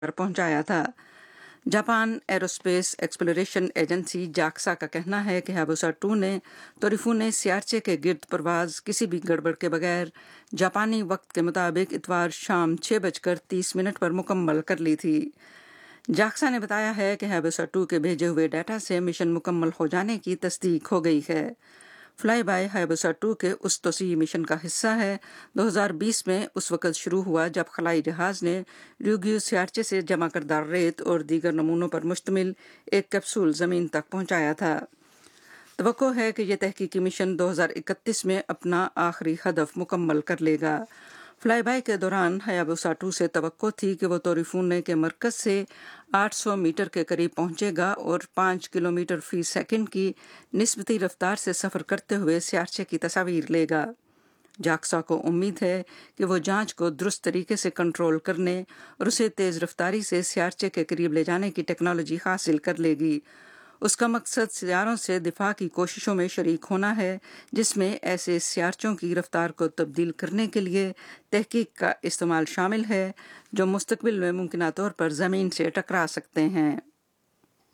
पर पहुंचाया था। Japan aerospace exploration agency JAXA का कहना है कि हायाबुसा 2 ने तोरिफुने सियार्चे के गिर्द परवाज किसी भी गड़बड़ के बगैर जापानी वक्त के मुताबिक इतवार शाम 6:30 पर मुकम्मल कर ली थी। जाक्सा ने बताया है कि हायाबुसा 2 के भेजे हुए डाटा से मिशन मुकम्मल हो जाने की तस्दीक हो गई है। फ्लाई बाय हायाबुसा 2 के उस तोसी मिशन का हिस्सा है 2020 में उस वक्त शुरू हुआ जब खलाई जहाज ने र्यूग्यू सियार्चे से जमा करदा रेत और दीगर नमूनों पर मुश्तमिल एक कैप्सूल जमीन तक पहुंचाया था। तवक्को है कि यह तहकीकी मिशन 2031 में अपना आखिरी हदफ मुकम्मल कर लेगा। फ्लाई बाय के दौरान हायाबुसा 2 से तवक्को थी कि वो तोरिफुने के मरकज से 800 मीटर के करीब पहुंचेगा और 5 किलोमीटर फी सेकंड की निस्बती रफ्तार से सफ़र करते हुए सियार्चे की तस्वीर लेगा। जाक्सा को उम्मीद है कि वो जांच को दुरुस्त तरीके से कंट्रोल करने और उसे तेज़ रफ्तारी से सियार्चे के करीब ले जाने की टेक्नोलॉजी हासिल कर लेगी। उसका मकसद सियारों से दिफा की कोशिशों में शरीक होना है जिसमें ऐसे सियारचों की रफ्तार को तब्दील करने के लिए तहकीक का इस्तेमाल शामिल है जो मुस्तकबिल में मुमकिन तौर पर ज़मीन से टकरा सकते हैं।